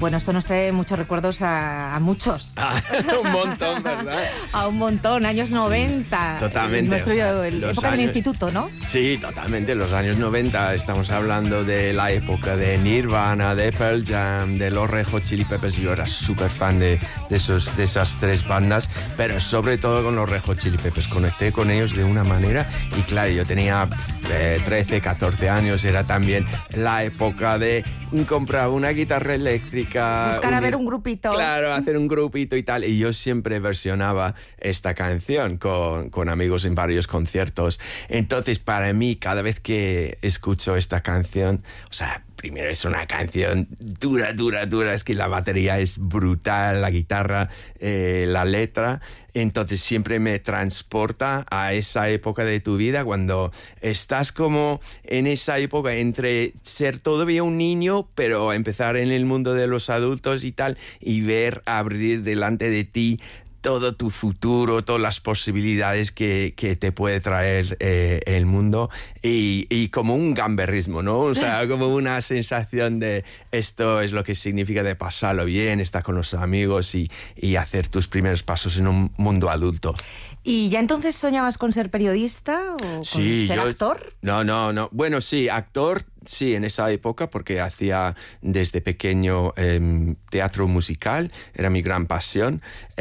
Bueno, esto nos trae muchos recuerdos a muchos. Un montón, ¿verdad? A un montón, años 90. Totalmente. Época del instituto, ¿no? Sí, totalmente. Los años 90, estamos hablando de la época de Nirvana, de Pearl Jam, de los Red Hot Chili Peppers. Yo era súper fan de esas tres bandas, pero sobre todo con los Red Hot Chili Peppers. Conecté con ellos de una manera y claro, yo tenía 13, 14 años, era también la época de comprar una guitarra eléctrica. Buscar a ver un grupito. Claro, hacer un grupito y tal. Y yo siempre versionaba esta canción con amigos en varios conciertos. Entonces, para mí, cada vez que escucho esta canción, o sea, primero es una canción dura. Es que la batería es brutal, la guitarra, la letra. Entonces siempre me transporta a esa época de tu vida cuando estás como en esa época entre ser todavía un niño pero empezar en el mundo de los adultos y tal, y ver abrir delante de ti todo tu futuro, todas las posibilidades que te puede traer el mundo y como un gamberrismo, ¿no? O sea, como una sensación de esto es lo que significa de pasarlo bien, estar con los amigos y hacer tus primeros pasos en un mundo adulto. ¿Y ya entonces soñabas con ser periodista o con ser actor? No. Bueno, sí, actor, sí, en esa época, porque hacía desde pequeño teatro musical, era mi gran pasión,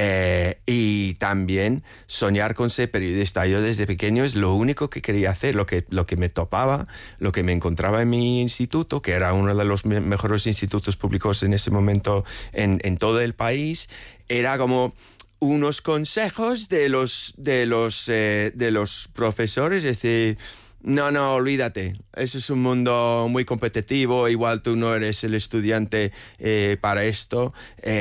y también soñar con ser periodista. Yo desde pequeño es lo único que quería hacer, lo que me topaba, lo que me encontraba en mi instituto, que era uno de los mejores institutos públicos en ese momento en todo el país, era como unos consejos de los profesores, es decir, no, olvídate, eso es un mundo muy competitivo, igual tú no eres el estudiante para esto,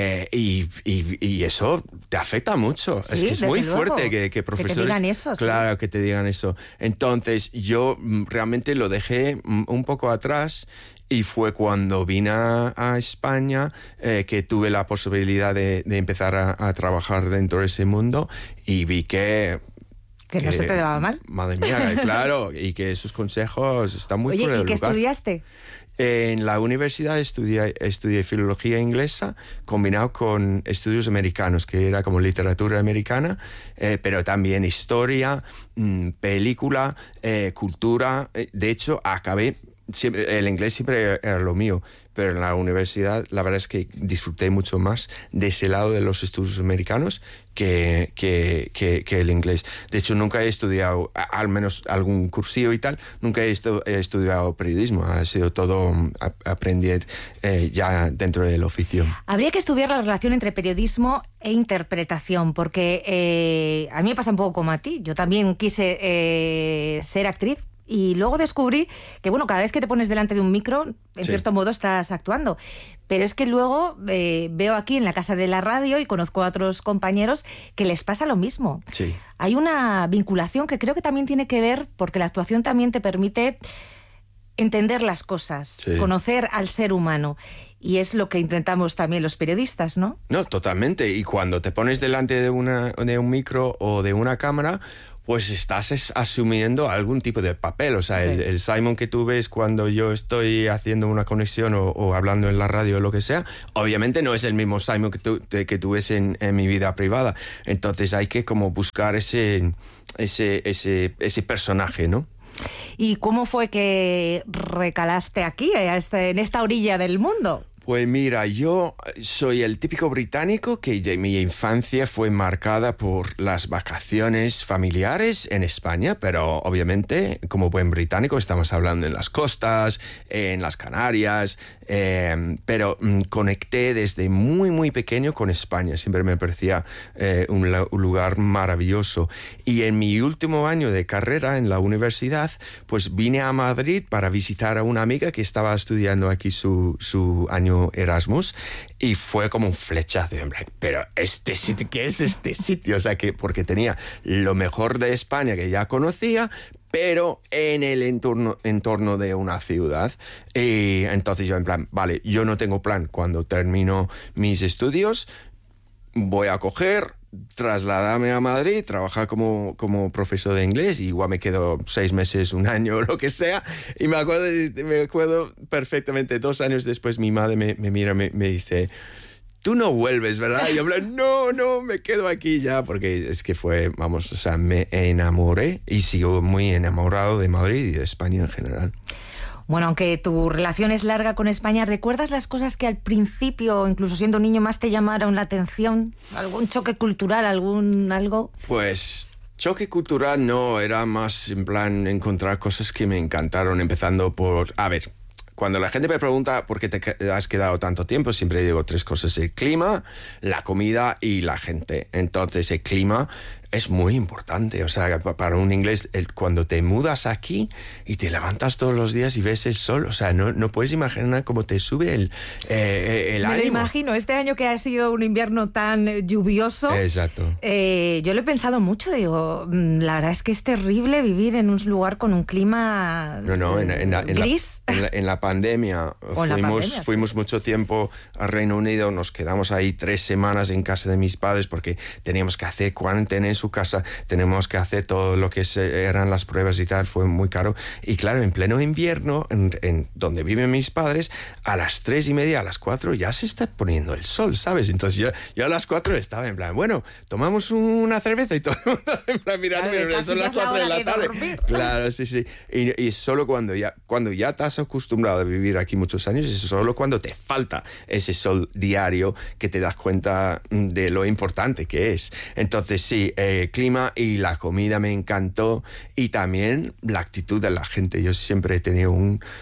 y eso te afecta mucho. Sí, es que es muy luego, fuerte que profesores... Que te digan eso. Claro, sí. que te digan eso. Entonces yo realmente lo dejé un poco atrás. Y fue cuando vine a España que tuve la posibilidad de empezar a trabajar dentro de ese mundo y vi que no se te daba mal. Madre mía, claro, y que esos consejos están muy fuera de lugar. ¿Y qué estudiaste? En la universidad estudié filología inglesa combinado con estudios americanos, que era como literatura americana, pero también historia, película, cultura. De hecho, acabé... el inglés siempre era lo mío, pero en la universidad la verdad es que disfruté mucho más de ese lado de los estudios americanos que el inglés. De hecho, nunca he estudiado, al menos algún cursillo y tal, nunca he estudiado periodismo. Ha sido todo aprender ya dentro del oficio. Habría que estudiar la relación entre periodismo e interpretación, porque a mí me pasa un poco como a ti. Yo también quise ser actriz. Y luego descubrí que, bueno, cada vez que te pones delante de un micro, en cierto modo estás actuando. Pero es que luego veo aquí en la Casa de la Radio y conozco a otros compañeros que les pasa lo mismo. Sí. Hay una vinculación que creo que también tiene que ver, porque la actuación también te permite entender las cosas, conocer al ser humano. Y es lo que intentamos también los periodistas, ¿no? No, totalmente. Y cuando te pones delante de un micro o de una cámara, pues estás asumiendo algún tipo de papel. O sea, el Simon que tú ves cuando yo estoy haciendo una conexión o hablando en la radio o lo que sea, obviamente no es el mismo Simon que tú ves en mi vida privada. Entonces hay que como buscar ese personaje, ¿no? ¿Y cómo fue que recalaste aquí, en esta orilla del mundo? Pues mira, yo soy el típico británico que de mi infancia fue marcada por las vacaciones familiares en España, pero obviamente como buen británico estamos hablando en las costas, en las Canarias, pero conecté desde muy pequeño con España. Siempre me parecía un lugar maravilloso. Y en mi último año de carrera en la universidad, pues vine a Madrid para visitar a una amiga que estaba estudiando aquí su año Erasmus, y fue como un flechazo. Pero este sitio, ¿qué es este sitio? O sea, que porque tenía lo mejor de España que ya conocía, pero en el entorno de una ciudad. Y entonces yo en plan, vale, yo no tengo plan. Cuando termino mis estudios, voy a coger trasladarme a Madrid, trabajar como profesor de inglés, y igual me quedo 6 meses, 1 año, lo que sea, y me acuerdo perfectamente, 2 años después mi madre me mira, me dice: tú no vuelves, ¿verdad? Y yo hablé: no, me quedo aquí ya, porque es que vamos, o sea, me enamoré y sigo muy enamorado de Madrid y de España en general. Bueno, aunque tu relación es larga con España, ¿recuerdas las cosas que al principio, incluso siendo niño, más te llamaron la atención? ¿Algún choque cultural, algo? Pues choque cultural no, era más en plan encontrar cosas que me encantaron, empezando por... A ver, cuando la gente me pregunta por qué te has quedado tanto tiempo, siempre digo 3 cosas: el clima, la comida y la gente. Entonces, el clima es muy importante. O sea, para un inglés, cuando te mudas aquí y te levantas todos los días y ves el sol, o sea, no puedes imaginar cómo te sube el ánimo. Me lo imagino, este año que ha sido un invierno tan lluvioso. Exacto. Yo lo he pensado mucho, digo, la verdad es que es terrible vivir en un lugar con un clima gris. En la pandemia fuimos mucho tiempo a Reino Unido, nos quedamos ahí 3 semanas en casa de mis padres porque teníamos que hacer cuarentena en su casa, tenemos que hacer todo lo que eran las pruebas y tal, fue muy caro. Y claro, en pleno invierno, en donde viven mis padres, a las 3:30, a las 4 ya se está poniendo el sol, ¿sabes? Entonces yo a las 4 estaba en plan, bueno, tomamos una cerveza, y todo el mundo en plan, mirando, son las 4 de la tarde. Claro, sí. Y solo cuando ya te has acostumbrado a vivir aquí muchos años, es solo cuando te falta ese sol diario que te das cuenta de lo importante que es. Entonces sí, clima y la comida me encantó, y también la actitud de la gente. Yo siempre he tenido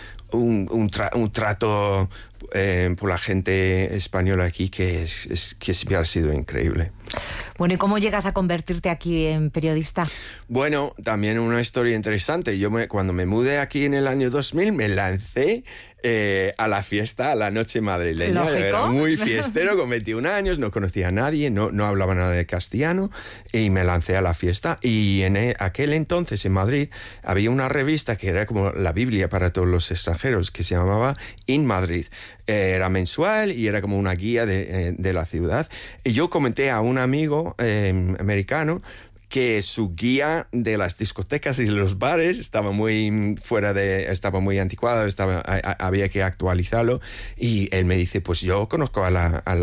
un trato por la gente española aquí que siempre ha sido increíble. Bueno, ¿y cómo llegas a convertirte aquí en periodista? Bueno, también una historia interesante. Cuando me mudé aquí en el año 2000, me lancé a la fiesta, a la noche madrileña. Lógico. Era muy fiestero, con 21 años, no conocía a nadie, no hablaba nada de castellano, y me lancé a la fiesta. Y en aquel entonces, en Madrid, había una revista que era como la Biblia para todos los extranjeros, que se llamaba In Madrid. Era mensual y era como una guía de la ciudad. Y yo comenté a un amigo americano que su guía de las discotecas y de los bares estaba muy estaba muy anticuado, había que actualizarlo, y él me dice: pues yo conozco a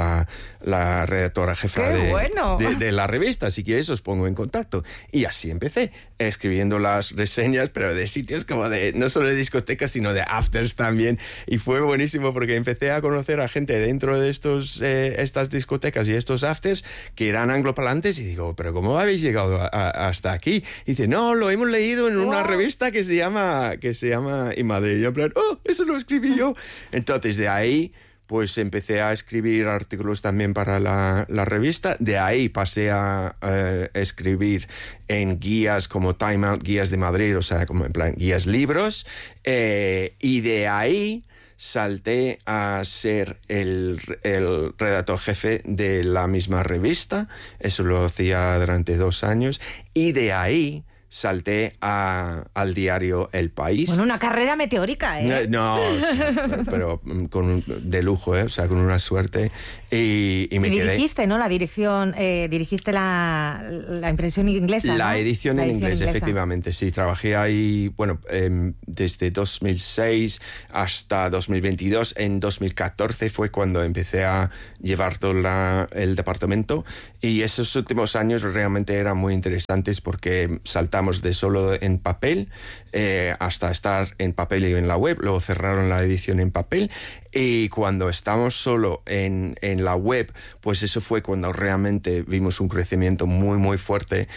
la redactora jefa de la revista, si quieres os pongo en contacto. Y así empecé, escribiendo las reseñas, pero de sitios como no solo de discotecas, sino de afters también, y fue buenísimo porque empecé a conocer a gente dentro de estas discotecas y estos afters que eran angloparlantes, y digo: pero ¿cómo habéis llegado hasta aquí? Y dice: no, lo hemos leído en una revista que se llama In Madrid. Y yo en plan: oh, eso lo escribí yo. Entonces de ahí pues empecé a escribir artículos también para la revista. De ahí pasé a escribir en guías como Time Out, Guías de Madrid, o sea, como en plan guías libros, y de ahí salté a ser el redactor jefe de la misma revista. Eso lo hacía durante 2 años, y de ahí salté al diario El País. Bueno, una carrera meteórica, ¿eh? No, pero de lujo, ¿eh? O sea, con una suerte. Y me quedé. Dirigiste, ¿no? La dirección, dirigiste la impresión inglesa, ¿no? La edición en inglés, efectivamente, sí. Trabajé ahí, bueno, desde 2006 hasta 2022. En 2014 fue cuando empecé a llevar todo el departamento, y esos últimos años realmente eran muy interesantes porque saltamos de solo en papel hasta estar en papel y en la web. Luego cerraron la edición en papel, y cuando estamos solo en la web, pues eso fue cuando realmente vimos un crecimiento muy, muy fuerte,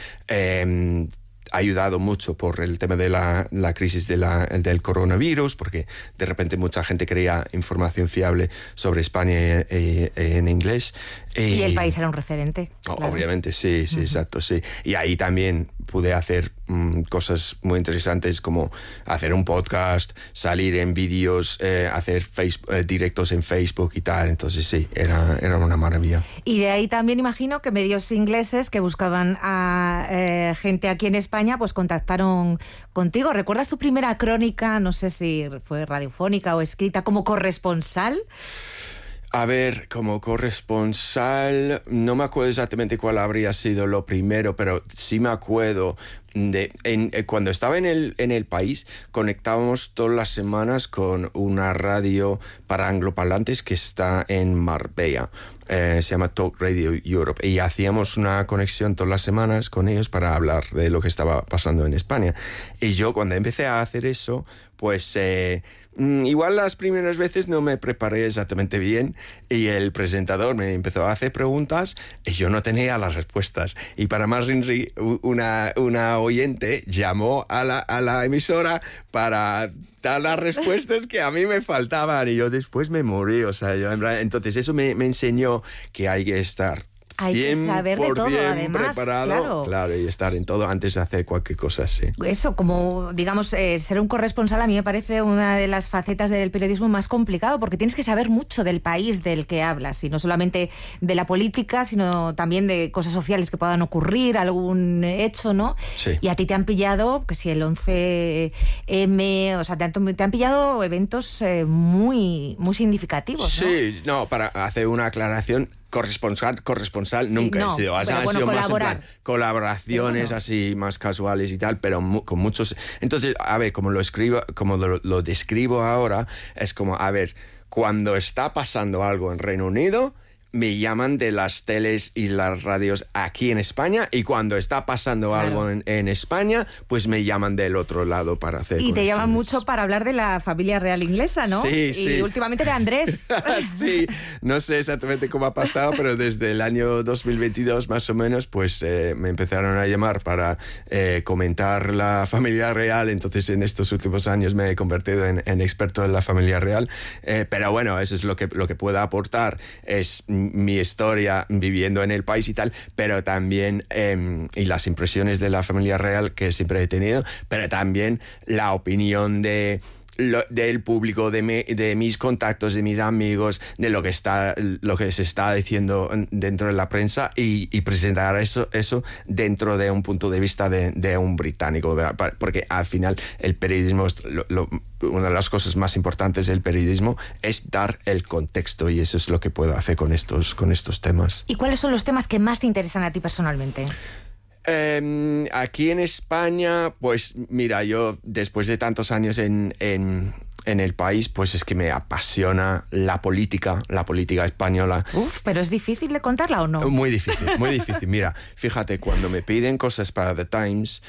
ayudado mucho por el tema de la crisis del coronavirus, porque de repente mucha gente quería información fiable sobre España en inglés. Y El País era un referente. Claro. Obviamente, sí, exacto, sí. Y ahí también pude hacer cosas muy interesantes, como hacer un podcast, salir en vídeos, hacer directos en Facebook y tal. Entonces sí, era una maravilla. Y de ahí también imagino que medios ingleses que buscaban a gente aquí en España, pues contactaron contigo. ¿Recuerdas tu primera crónica? No sé si fue radiofónica o escrita, como corresponsal. A ver, como corresponsal, no me acuerdo exactamente cuál habría sido lo primero, pero sí me acuerdo cuando estaba en el país, conectábamos todas las semanas con una radio para angloparlantes que está en Marbella. Se llama Talk Radio Europe, y hacíamos una conexión todas las semanas con ellos para hablar de lo que estaba pasando en España. Y yo, cuando empecé a hacer eso, pues igual las primeras veces no me preparé exactamente bien, y el presentador me empezó a hacer preguntas y yo no tenía las respuestas. Y para más rinri, una oyente llamó a la emisora para dar las respuestas que a mí me faltaban, y yo después me morí. O sea, entonces eso me enseñó que hay que estar hay que saber de todo, además, preparado, claro, y estar en todo antes de hacer cualquier cosa, sí. Eso, como, digamos, ser un corresponsal a mí me parece una de las facetas del periodismo más complicado, porque tienes que saber mucho del país del que hablas, y no solamente de la política, sino también de cosas sociales que puedan ocurrir, algún hecho, ¿no? Sí. Y a ti te han pillado, que si el 11M, o sea, te han pillado eventos muy, muy significativos, ¿no? Sí, no, para hacer una aclaración, corresponsal sí, nunca he sido. Han sido más en plan colaboraciones así más casuales y tal, pero con muchos. Entonces, a ver, como lo describo ahora, es como, a ver, cuando está pasando algo en Reino Unido, me llaman de las teles y las radios aquí en España, y cuando está pasando algo en España, pues me llaman del otro lado para hacer Y te llaman mucho para hablar de la familia real inglesa, ¿no? Sí, y últimamente de Andrés. Sí, no sé exactamente cómo ha pasado, pero desde el año 2022 más o menos, pues me empezaron a llamar para comentar la familia real. Entonces en estos últimos años me he convertido en experto en la familia real, pero bueno, eso es lo que puedo aportar, es mi historia viviendo en el país y tal, pero también y las impresiones de la familia real que siempre he tenido, pero también la opinión del público, de mis contactos, de mis amigos, de lo que se está diciendo dentro de la prensa, y presentar eso dentro de un punto de vista de un británico, ¿verdad? Porque al final el periodismo, una de las cosas más importantes del periodismo es dar el contexto, y eso es lo que puedo hacer con estos temas. ¿Y cuáles son los temas que más te interesan a ti personalmente? Aquí en España, pues mira, yo después de tantos años en el país, pues es que me apasiona la política española. Uf, pero ¿es difícil de contarla o no? Muy difícil, muy difícil. Mira, fíjate, cuando me piden cosas para The Times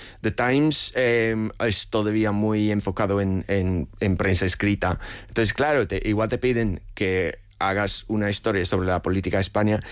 es todavía muy enfocado en prensa escrita. Entonces, claro, igual te piden que hagas una historia sobre la política española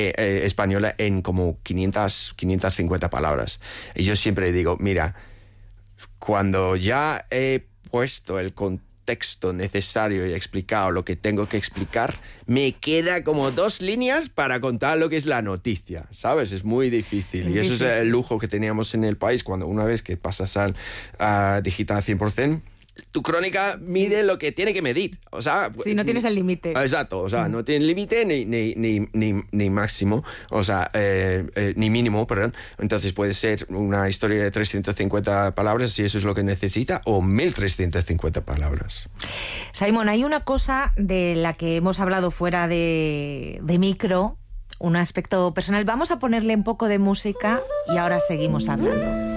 en como 550 palabras. Y yo siempre digo, mira, cuando ya he puesto el contexto necesario y explicado lo que tengo que explicar, me queda como 2 líneas para contar lo que es la noticia, ¿sabes? Es muy difícil. Y eso es el lujo que teníamos en el país, cuando una vez que pasas a digital 100%, tu crónica mide lo que tiene que medir. O sea, sí, no tienes el límite. Exacto, o sea, no tiene límite ni máximo, o sea, ni mínimo, perdón. Entonces puede ser una historia de 350 palabras, si eso es lo que necesita, o 1350 palabras. Simon, hay una cosa de la que hemos hablado fuera de micro, un aspecto personal. Vamos a ponerle un poco de música y ahora seguimos hablando.